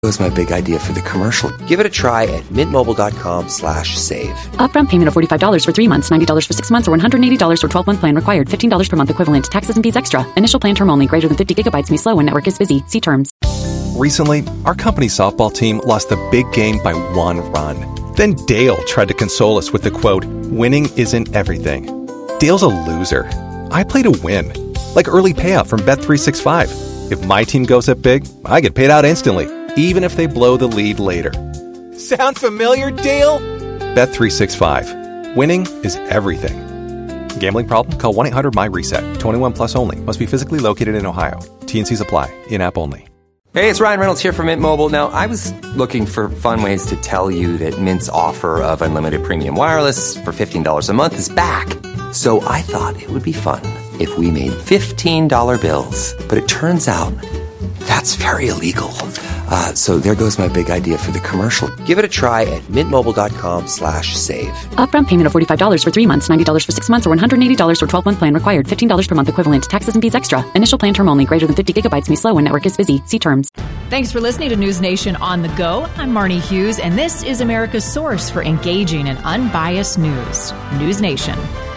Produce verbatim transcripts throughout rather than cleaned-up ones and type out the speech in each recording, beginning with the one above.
Was my big idea for the commercial. Give it a try at mintmobile.com slash save. Upfront payment of forty-five dollars for three months, ninety dollars for six months, or one hundred eighty dollars for twelve-month plan required. fifteen dollars per month equivalent. Taxes and fees extra. Initial plan term only. Greater than fifty gigabytes may slow when network is busy. See terms. Recently, our company softball team lost the big game by one run. Then Dale tried to console us with the quote, "Winning isn't everything." Dale's a loser. I play to win. Like early payout from Bet three sixty-five. If my team goes up big, I get paid out instantly, even if they blow the lead later. Sound familiar, Dale? Bet three sixty-five. Winning is everything. Gambling problem? Call one eight hundred M Y reset. twenty-one plus only. Must be physically located in Ohio. T N Cs apply. In-app only. Hey, it's Ryan Reynolds here from Mint Mobile. Now, I was looking for fun ways to tell you that Mint's offer of unlimited premium wireless for fifteen dollars a month is back. So I thought it would be fun if we made fifteen dollar bills. But it turns out that's very illegal. Uh, so there goes my big idea for the commercial. Give it a try at mintmobile.com slash save. Upfront payment of forty-five dollars for three months, ninety dollars for six months, or one hundred eighty dollars for twelve-month plan required. fifteen dollars per month equivalent. Taxes and fees extra. Initial plan term only. Greater than fifty gigabytes may slow when network is busy. See terms. Thanks for listening to News Nation on the go. I'm Marnie Hughes, and this is America's source for engaging and unbiased news. News Nation.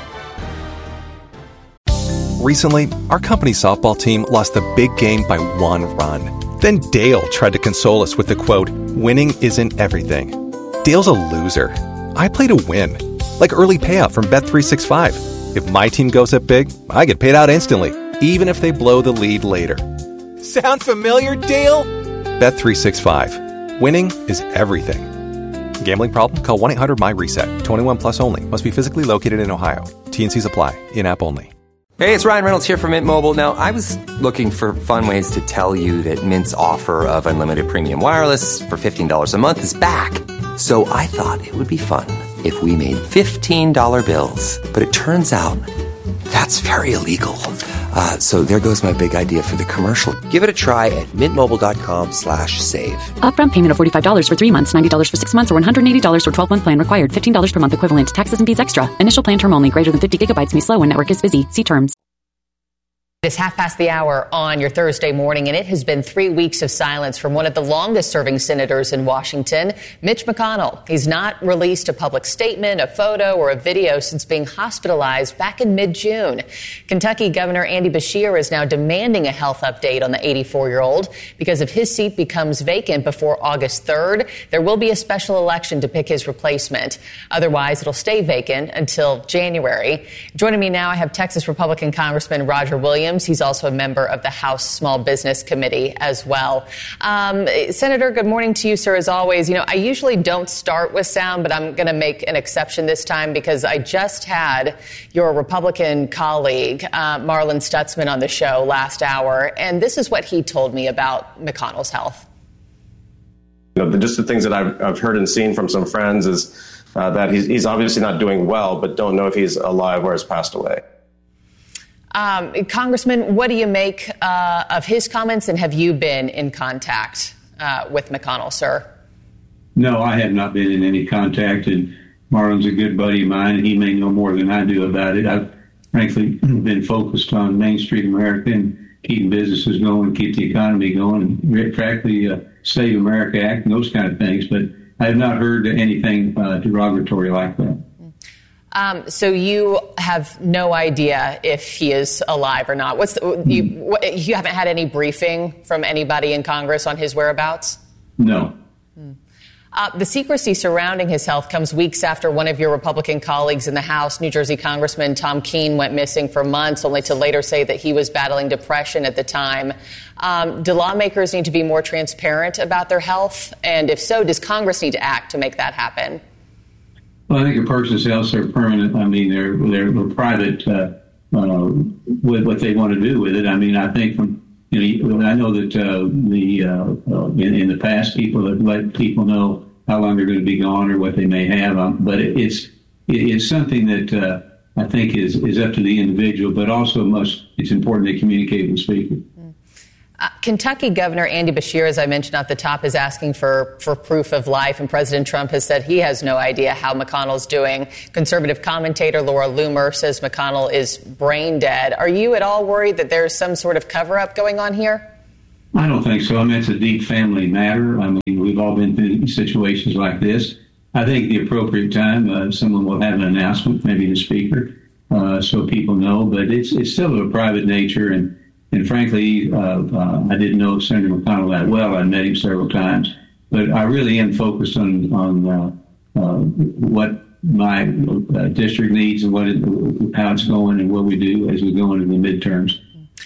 Recently, our company softball team lost the big game by one run. Then Dale tried to console us with the quote, "Winning isn't everything." Dale's a loser. I play to win. Like early payout from Bet three sixty-five. If my team goes up big, I get paid out instantly, even if they blow the lead later. Sound familiar, Dale? Bet three sixty-five. Winning is everything. Gambling problem? Call one eight hundred M Y reset. twenty-one plus only. Must be physically located in Ohio. T N Cs apply. In-app only. Hey, it's Ryan Reynolds here from Mint Mobile. Now, I was looking for fun ways to tell you that Mint's offer of unlimited premium wireless for fifteen dollars a month is back. So I thought it would be fun if we made fifteen dollar bills. But it turns out that's very illegal. Uh, so there goes my big idea for the commercial. Give it a try at mintmobile.com slash save. Upfront payment of forty-five dollars for three months, ninety dollars for six months, or one hundred eighty dollars for twelve-month plan required. fifteen dollars per month equivalent. Taxes and fees extra. Initial plan term only. Greater than fifty gigabytes may slow when network is busy. See terms. It's half past the hour on your Thursday morning, and it has been three weeks of silence from one of the longest-serving senators in Washington, Mitch McConnell. He's not released a public statement, a photo, or a video since being hospitalized back in mid-June. Kentucky Governor Andy Beshear is now demanding a health update on the eighty-four-year-old because if his seat becomes vacant before August third, there will be a special election to pick his replacement. Otherwise, it'll stay vacant until January. Joining me now, I have Texas Republican Congressman Roger Williams. He's also a member of the House Small Business Committee as well. Um, Senator, good morning to you, sir, as always. You know, I usually don't start with sound, but I'm going to make an exception this time because I just had your Republican colleague, uh, Marlin Stutzman, on the show last hour, and this is what he told me about McConnell's health. You know, the, just the things that I've, I've heard and seen from some friends is uh, that he's, he's obviously not doing well, but don't know if he's alive or has passed away. Um, Congressman, what do you make uh, of his comments, and have you been in contact uh, with McConnell, sir? No, I have not been in any contact, and Marlon's a good buddy of mine. He may know more than I do about it. I've frankly been focused on Main Street America and keeping businesses going, keep the economy going, and frankly, uh, Save America Act and those kind of things, but I have not heard anything uh, derogatory like that. Um, so you have no idea if he is alive or not. What's the, you, what, you haven't had any briefing from anybody in Congress on his whereabouts? No. Hmm. Uh, the secrecy surrounding his health comes weeks after one of your Republican colleagues in the House, New Jersey Congressman Tom Keene, went missing for months, only to later say that he was battling depression at the time. Um, do lawmakers need to be more transparent about their health? And if so, does Congress need to act to make that happen? Well, I think a person's health are permanent. I mean, they're they're, they're private uh, uh, with what they want to do with it. I mean, I think from you know, I know that uh, the uh, uh, in, in the past, people have let people know how long they're going to be gone or what they may have. Um, but it, it's it, it's something that uh, I think is is up to the individual, but also must it's important they communicate with the speaker. Uh, Kentucky Governor Andy Beshear, as I mentioned at the top, is asking for, for proof of life, and President Trump has said he has no idea how McConnell's doing. Conservative commentator Laura Loomer says McConnell is brain dead. Are you at all worried that there's some sort of cover-up going on here? I don't think so. I mean, it's a deep family matter. I mean, we've all been through situations like this. I think the appropriate time, uh, someone will have an announcement, maybe the speaker, uh, so people know. But it's it's still of a private nature, and and frankly, uh, uh, I didn't know Senator McConnell that well. I met him several times, but I really am focused on on uh, uh, what my uh, district needs and what it, how it's going and what we do as we go into the midterms.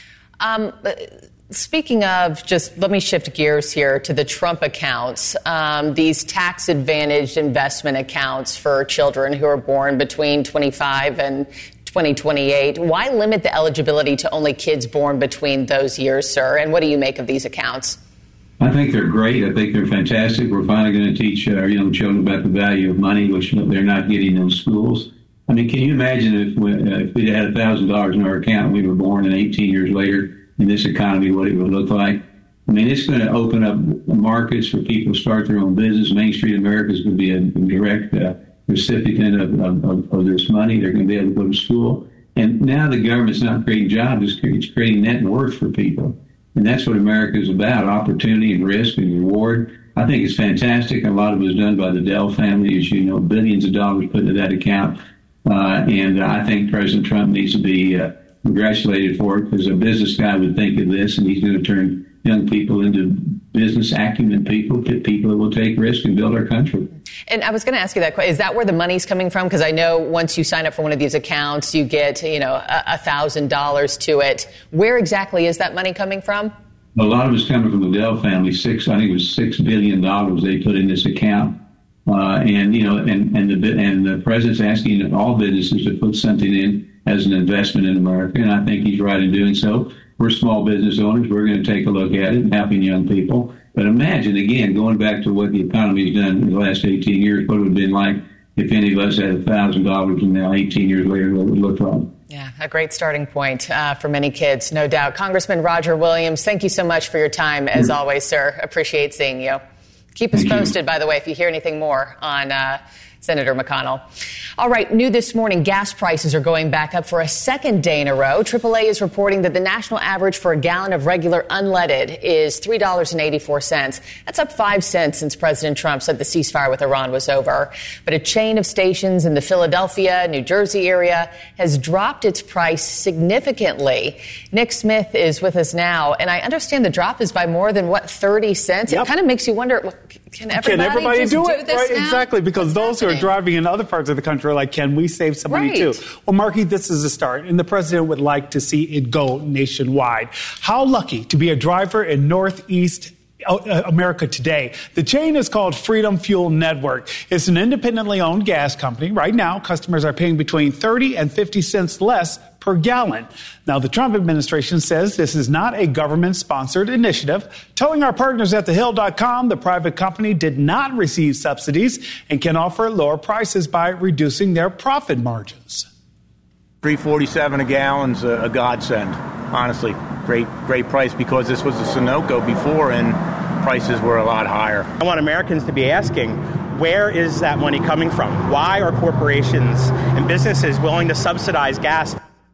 Um. Speaking of, just let me shift gears here to the Trump accounts, um, these tax-advantaged investment accounts for children who are born between twenty-five and twenty twenty-eight. Why limit the eligibility to only kids born between those years, sir? And what do you make of these accounts? I think they're great. I think they're fantastic. We're finally going to teach our young children about the value of money, which they're not getting in schools. I mean, can you imagine if we, uh, if we had one thousand dollars in our account and we were born and eighteen years later, in this economy, what it would look like? I mean, it's going to open up markets for people to start their own business. Main Street America is going to be a direct uh, recipient of, of, of this money. They're going to be able to go to school. And now the government's not creating jobs, it's creating net worth for people. And that's what America is about, opportunity and risk and reward. I think it's fantastic. A lot of it is done by the Dell family, as you know, billions of dollars put into that account. Uh, and I think President Trump needs to be uh, congratulated for it, because a business guy would think of this, and he's going to turn young people into business acumen people, people that will take risks and build our country. And I was going to ask you that question. Is that where the money's coming from? Because I know once you sign up for one of these accounts, you get, you know, a thousand dollars to it. Where exactly is that money coming from? A lot of it's coming from the Dell family. Six, I think it was six billion dollars they put in this account. Uh, and, you know, and, and the, and the president's asking all businesses to put something in as an investment in America, and I think he's right in doing so. We're small business owners. We're going to take a look at it and helping young people. But imagine, again, going back to what the economy's done in the last eighteen years, what it would have been like if any of us had one thousand dollars and now eighteen years later, what it would look like. Yeah, a great starting point uh, for many kids, no doubt. Congressman Roger Williams, thank you so much for your time, as mm-hmm. always, sir. Appreciate seeing you. Keep us thank posted, you. By the way, if you hear anything more on uh, Senator McConnell. All right, new this morning, gas prices are going back up for a second day in a row. triple A is reporting that the national average for a gallon of regular unleaded is three dollars and eighty-four cents. That's up five cents since President Trump said the ceasefire with Iran was over. But a chain of stations in the Philadelphia, New Jersey area has dropped its price significantly. Nick Smith is with us now, and I understand the drop is by more than, what, thirty cents? Yep. It kind of makes you wonder, well, can everybody, can everybody just do, do it? this right, now? Exactly, because What's those happening? who are driving in other parts of the country are like, can we save some money right. too? Well, Marky, this is a start, and the president would like to see it go nationwide. How lucky to be a driver in Northeast America today. The chain is called Freedom Fuel Network. It's an independently owned gas company. Right now, customers are paying between thirty and fifty cents less per gallon. Now, the Trump administration says this is not a government-sponsored initiative, telling our partners at the hill dot com the private company did not receive subsidies and can offer lower prices by reducing their profit margins. three forty-seven a gallon's a, a godsend. Honestly, great, great price, because this was a Sunoco before and prices were a lot higher. I want Americans to be asking, where is that money coming from? Why are corporations and businesses willing to subsidize gas?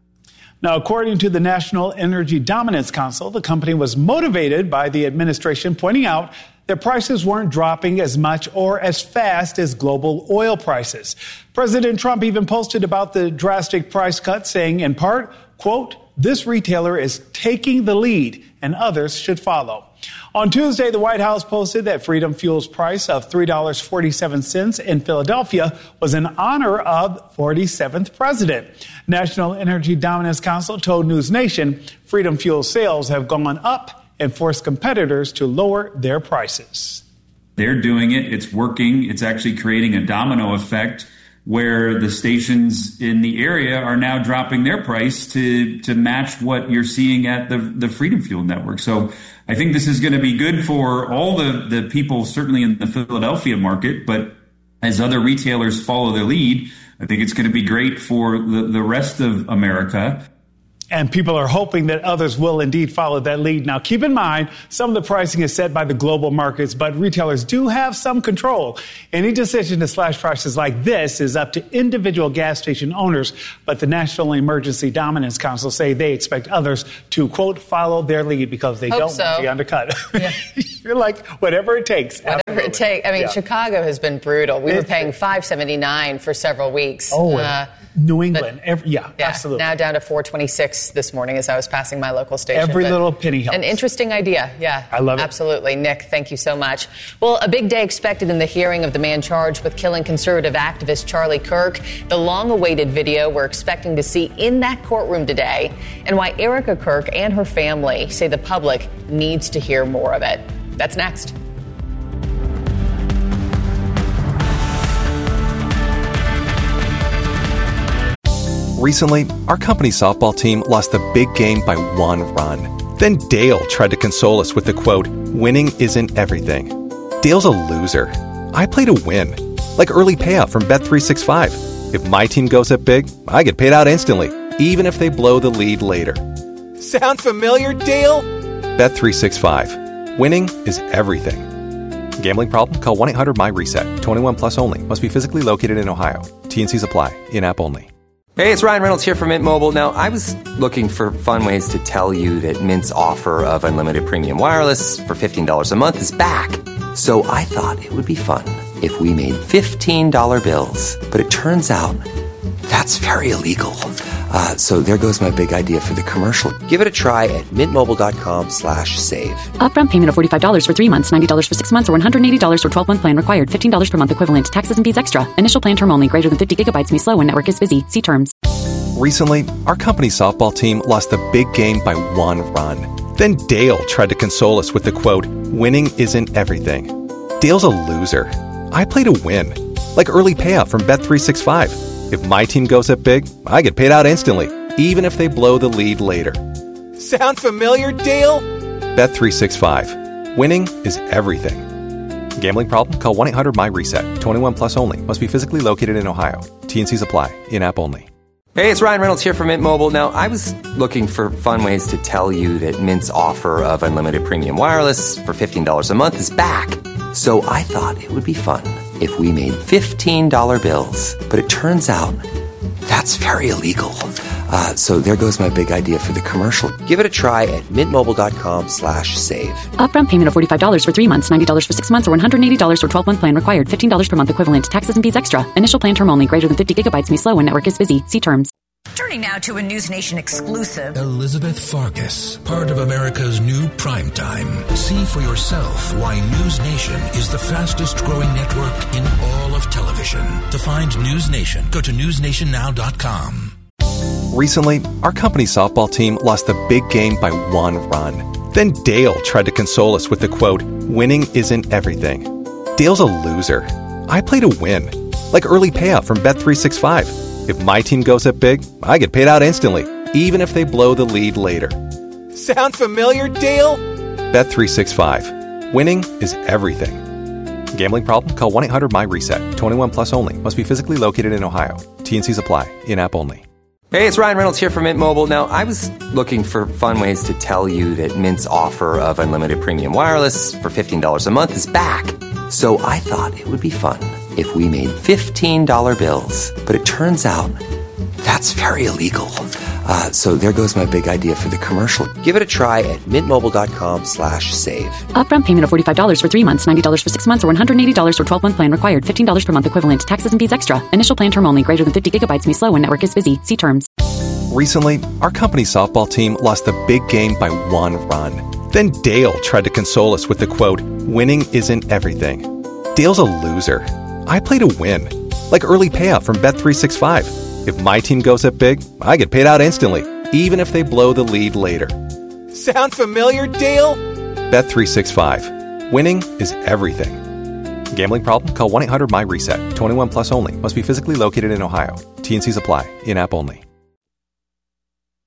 Now, according to the National Energy Dominance Council, the company was motivated by the administration pointing out that prices weren't dropping as much or as fast as global oil prices. President Trump even posted about the drastic price cut, saying in part, quote, "This retailer is taking the lead and others should follow." On Tuesday, the White House posted that Freedom Fuel's price of three dollars and forty-seven cents in Philadelphia was in honor of the forty-seventh president. National Energy Dominance Council told News Nation Freedom Fuel sales have gone up and forced competitors to lower their prices. They're doing it. It's working. It's actually creating a domino effect where the stations in the area are now dropping their price to to match what you're seeing at the, the Freedom Fuel Network. So I think this is going to be good for all the, the people, certainly in the Philadelphia market, but as other retailers follow their lead, I think it's going to be great for the, the rest of America. And people are hoping that others will indeed follow that lead. Now, keep in mind, some of the pricing is set by the global markets, but retailers do have some control. Any decision to slash prices like this is up to individual gas station owners, but the National Emergency Dominance Council say they expect others to, quote, follow their lead because they Hope don't so. want to be undercut. Yeah. You're like, whatever it takes. Whatever absolutely. it takes. I mean, Yeah. Chicago has been brutal. We were It's- paying five seventy-nine for several weeks. Oh, Uh, New England. Every, yeah, Yeah, absolutely. now down to four twenty-six this morning as I was passing my local station. Every But little penny helps. An interesting idea, yeah. I love it. Absolutely. Nick, thank you so much. Well, a big day expected in the hearing of the man charged with killing conservative activist Charlie Kirk. The long-awaited video we're expecting to see in that courtroom today, and why Erica Kirk and her family say the public needs to hear more of it. That's next. Recently, our company's softball team lost the big game by one run. Then Dale tried to console us with the quote, winning isn't everything. Dale's a loser. I play to win. Like early payout from Bet three sixty-five. If my team goes up big, I get paid out instantly, even if they blow the lead later. Sound familiar, Dale? Bet three sixty-five. Winning is everything. Gambling problem? Call one eight hundred M Y reset. twenty-one plus only. Must be physically located in Ohio. T N Cs apply. In-app only. Hey, it's Ryan Reynolds here from Mint Mobile. Now, I was looking for fun ways to tell you that Mint's offer of unlimited premium wireless for fifteen dollars a month is back. So I thought it would be fun if we made fifteen dollar bills. But it turns out that's very illegal. Uh, so there goes my big idea for the commercial. Give it a try at mintmobile.com slash save. Upfront payment of forty-five dollars for three months, ninety dollars for six months, or one hundred eighty dollars for twelve-month plan required. fifteen dollars per month equivalent. Taxes and fees extra. Initial plan term only. Greater than fifty gigabytes may slow when network is busy. See terms. Recently, our company's softball team lost the big game by one run. Then Dale tried to console us with the quote, winning isn't everything. Dale's a loser. I play to win. Like early payout from Bet three sixty-five. If my team goes up big, I get paid out instantly, even if they blow the lead later. Sound familiar, Dale? Bet three sixty-five. Winning is everything. Gambling problem? Call one eight hundred M Y reset. twenty-one plus only. Must be physically located in Ohio. T N Cs apply. In-app only. Hey, it's Ryan Reynolds here from Mint Mobile. Now, I was looking for fun ways to tell you that Mint's offer of unlimited premium wireless for fifteen dollars a month is back. So I thought it would be fun if we made fifteen dollar bills. But it turns out that's very illegal. Uh, so there goes my big idea for the commercial. Give it a try at mintmobile.com slash save. Upfront payment of forty-five dollars for three months, ninety dollars for six months, or one hundred eighty dollars for twelve-month plan required. fifteen dollars per month equivalent. Taxes and fees extra. Initial plan term only. Greater than fifty gigabytes may slow when network is busy. See terms. Turning now to a News Nation exclusive. Elizabeth Farkas, part of America's new primetime. See for yourself why News Nation is the fastest growing network in all of television. To find News Nation, go to news nation now dot com. Recently, our company's softball team lost the big game by one run. Then Dale tried to console us with the quote, winning isn't everything. Dale's a loser. I play to win. Like early payout from Bet three sixty-five. If my team goes up big, I get paid out instantly, even if they blow the lead later. Sound familiar, Dale? Bet three sixty-five. Winning is everything. Gambling problem? Call one eight hundred M Y reset. twenty-one plus only. Must be physically located in Ohio. T N Cs apply. In-app only. Hey, it's Ryan Reynolds here from Mint Mobile. Now, I was looking for fun ways to tell you that Mint's offer of unlimited premium wireless for fifteen dollars a month is back. So I thought it would be fun if we made fifteen dollar bills. But it turns out that's very illegal. Uh, so there goes my big idea for the commercial. Give it a try at mintmobile.com slash save. Upfront payment of forty-five dollars for three months, ninety dollars for six months, or one hundred eighty dollars for twelve-month plan required. fifteen dollars per month equivalent. Taxes and fees extra. Initial plan term only. Greater than fifty gigabytes may slow when network is busy. See terms. Recently, our company's softball team lost the big game by one run. Then Dale tried to console us with the quote, winning isn't everything. Dale's a loser. I play to win. Like early payout from Bet three sixty-five. If my team goes up big, I get paid out instantly, even if they blow the lead later. Sound familiar, Dale? Bet three sixty-five. Winning is everything. Gambling problem? Call one eight hundred M Y reset. twenty-one plus only. Must be physically located in Ohio. T N Cs apply. In-app only.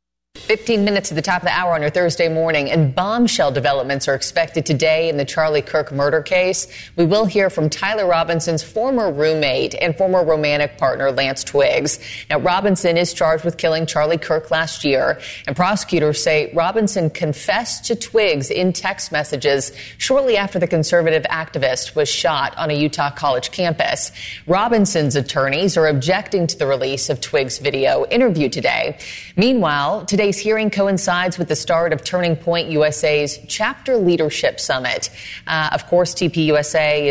fifteen minutes at the top of the hour on your Thursday morning, and bombshell developments are expected today in the Charlie Kirk murder case. We will hear from Tyler Robinson's former roommate and former romantic partner, Lance Twiggs. Now, Robinson is charged with killing Charlie Kirk last year, and prosecutors say Robinson confessed to Twiggs in text messages shortly after the conservative activist was shot on a Utah college campus. Robinson's attorneys are objecting to the release of Twiggs' video interview today. Meanwhile, today's hearing coincides with the start of Turning Point U S A's Chapter Leadership Summit. Uh, of course, T P U S A